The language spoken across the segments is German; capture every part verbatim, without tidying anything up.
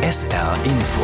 S R Info.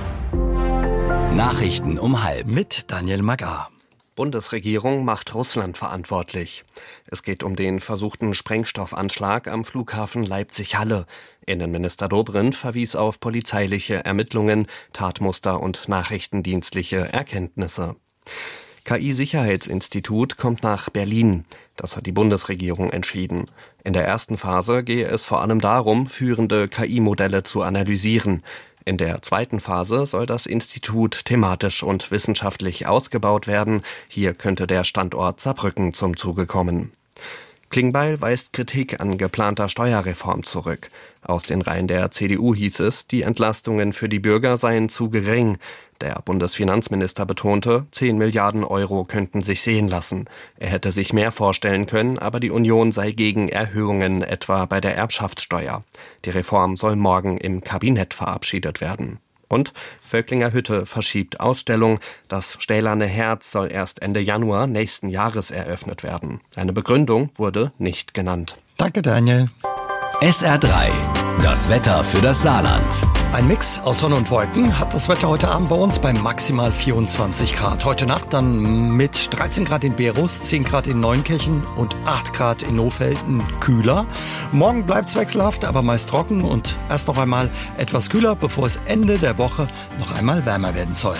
Nachrichten um halb. Mit Daniel Magar. Bundesregierung macht Russland verantwortlich. Es geht um den versuchten Sprengstoffanschlag am Flughafen Leipzig-Halle. Innenminister Dobrindt verwies auf polizeiliche Ermittlungen, Tatmuster und nachrichtendienstliche Erkenntnisse. K I-Sicherheitsinstitut kommt nach Berlin. Das hat die Bundesregierung entschieden. In der ersten Phase gehe es vor allem darum, führende K I-Modelle zu analysieren. In der zweiten Phase soll das Institut thematisch und wissenschaftlich ausgebaut werden. Hier könnte der Standort Saarbrücken zum Zuge kommen. Klingbeil weist Kritik an geplanter Steuerreform zurück. Aus den Reihen der C D U hieß es, die Entlastungen für die Bürger seien zu gering. Der Bundesfinanzminister betonte, zehn Milliarden Euro könnten sich sehen lassen. Er hätte sich mehr vorstellen können, aber die Union sei gegen Erhöhungen, etwa bei der Erbschaftssteuer. Die Reform soll morgen im Kabinett verabschiedet werden. Und Völklinger Hütte verschiebt Ausstellung. Das stählerne Herz soll erst Ende Januar nächsten Jahres eröffnet werden. Eine Begründung wurde nicht genannt. Danke, Daniel. S R drei. Das Wetter für das Saarland. Ein Mix aus Sonne und Wolken hat das Wetter heute Abend bei uns bei maximal vierundzwanzig Grad. Heute Nacht dann mit dreizehn Grad in Berus, zehn Grad in Neunkirchen und acht Grad in Nofelden kühler. Morgen bleibt es wechselhaft, aber meist trocken und erst noch einmal etwas kühler, bevor es Ende der Woche noch einmal wärmer werden soll.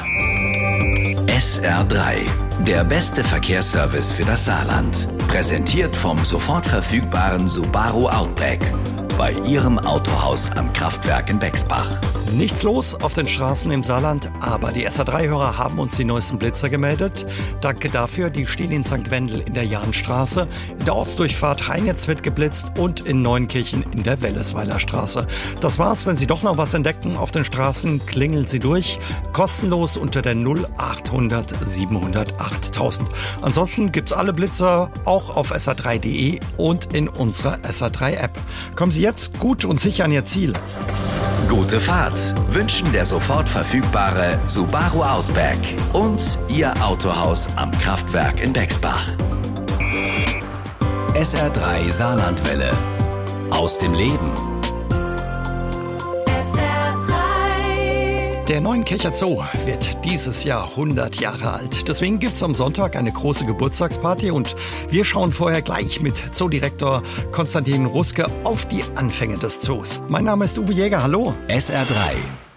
S R drei. Der beste Verkehrsservice für das Saarland. Präsentiert vom sofort verfügbaren Subaru Outback. Bei Ihrem Autohaus am Kraftwerk in Bexbach. Nichts los auf den Straßen im Saarland, aber die S R drei Hörer haben uns die neuesten Blitzer gemeldet. Danke dafür. Die stehen in Sankt Wendel in der Jahnstraße, in der Ortsdurchfahrt Heinitz wird geblitzt und in Neunkirchen in der Wellesweiler Straße. Das war's. Wenn Sie doch noch was entdecken auf den Straßen, klingeln Sie durch. Kostenlos unter der null achthundert siebenhundertacht tausend. Ansonsten gibt's alle Blitzer auch auf S R drei punkt de und in unserer S R drei App. Kommen Sie jetzt gut und sicher an Ihr Ziel. Gute Fahrt wünschen der sofort verfügbare Subaru Outback und Ihr Autohaus am Kraftwerk in Bexbach. S R drei Saarlandwelle. Aus dem Leben. Der Neunkircher Zoo wird dieses Jahr hundert Jahre alt. Deswegen gibt es am Sonntag eine große Geburtstagsparty und wir schauen vorher gleich mit Zoodirektor Konstantin Ruske auf die Anfänge des Zoos. Mein Name ist Uwe Jäger, hallo. S R drei